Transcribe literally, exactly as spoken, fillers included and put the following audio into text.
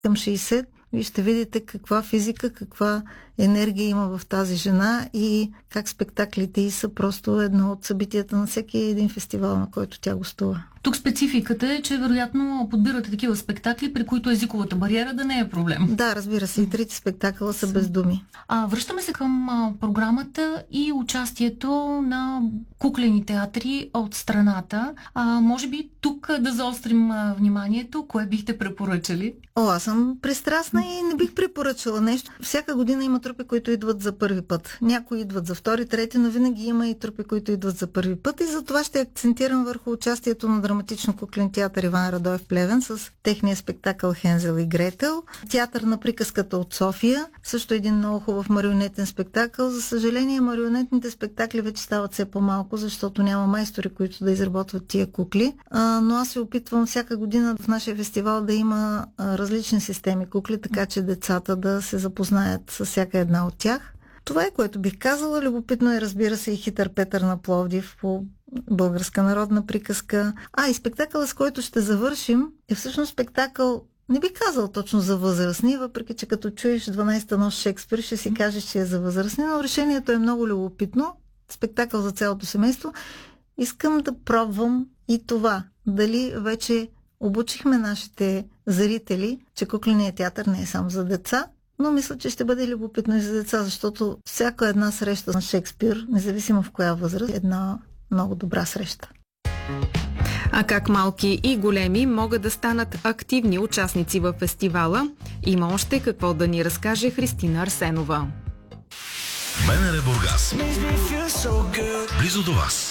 към шейсет, вие ще видите каква физика, каква енергия има в тази жена и как спектаклите й са просто едно от събитията на всеки един фестивал, на който тя гостува. Тук спецификата е, че вероятно подбирате такива спектакли, при които езиковата бариера да не е проблем. Да, разбира се, и трите спектакъла са без думи. А, връщаме се към а, програмата и участието на куклени театри от страната. А, може би тук да заострим а, вниманието, кое бихте препоръчали? О, аз съм пристрастна и не бих препоръчала нещо. Всяка година има трупи, които идват за първи път. Някои идват за втори, трети, но винаги има и трупи, които идват за първи път. И за това ще акцентирам върху участието на драматично-куклен театър Иван Радоев Плевен с техния спектакъл Хензел и Гретел. Театър на приказката от София, също един много хубав марионетен спектакъл. За съжаление, марионетните спектакли вече стават все по-малко, защото няма майстори, които да изработват тия кукли. А, но аз се опитвам всяка година в нашия фестивал да има а, различни системи кукли, така че децата да се запознаят с всяка една от тях. Това е, което бих казала. Любопитно е, разбира се, и Хитър Петър на Пловдив по българска народна приказка. А, и спектакъла, с който ще завършим, е всъщност спектакъл, не бих казал точно за възрастни, въпреки че като чуеш дванайсета нощ Шекспир, ще си кажеш, че е за възрастни, но решението е много любопитно. Спектакъл за цялото семейство. Искам да пробвам и това. Дали вече обучихме нашите зрители, че кукленият театър не е само за деца, но мисля, че ще бъде любопитно и за деца, защото всяка една среща на Шекспир, независимо в коя възраст, е една много добра среща. А как малки и големи могат да станат активни участници във фестивала? Има още какво да ни разкаже Христина Арсенова. БНР Бургас. Близо до вас.